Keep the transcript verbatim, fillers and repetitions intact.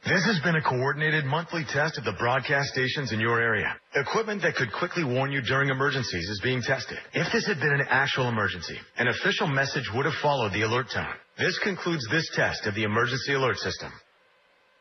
This has been a coordinated monthly test of the broadcast stations in your area. Equipment that could quickly warn you during emergencies is being tested. If this had been an actual emergency, an official message would have followed the alert tone. This concludes this test of the emergency alert system.